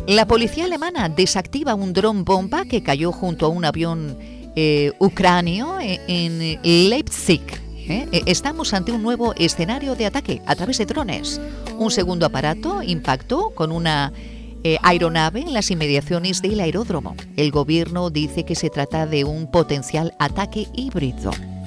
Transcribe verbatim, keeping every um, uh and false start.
La policía alemana desactiva un dron bomba que cayó junto a un avión eh, ucranio en Leipzig. ¿eh? Estamos ante un nuevo escenario de ataque a través de drones. Un segundo aparato impactó con una eh, aeronave en las inmediaciones del aeródromo. El gobierno dice que se trata de un potencial ataque híbrido.